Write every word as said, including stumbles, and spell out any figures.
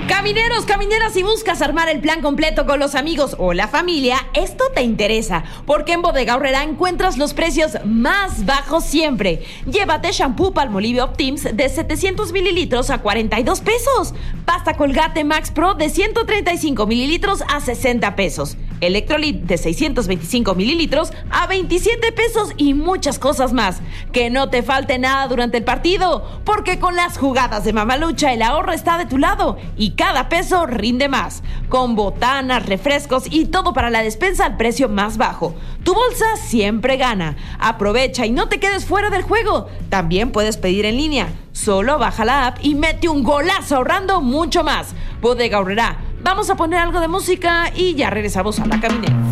Camineros, camineras, si buscas armar el plan completo con los amigos o la familia, esto te interesa, porque en Bodega Aurrerá encuentras los precios más bajos siempre. Llévate shampoo Palmolive Optims de setecientos mililitros a cuarenta y dos pesos. Pasta Colgate Max Pro de ciento treinta y cinco mililitros a sesenta pesos. Electrolit de seiscientos veinticinco mililitros a veintisiete pesos y muchas cosas más. Que no te falte nada durante el partido, porque con las jugadas de Mamalucha el ahorro está de tu lado y cada peso rinde más. Con botanas, refrescos y todo para la despensa al precio más bajo. Tu bolsa siempre gana. Aprovecha y no te quedes fuera del juego. También puedes pedir en línea. Solo baja la app y mete un golazo ahorrando mucho más. Bodega Aurrerá. Vamos a poner algo de música y ya regresamos a La Caminera.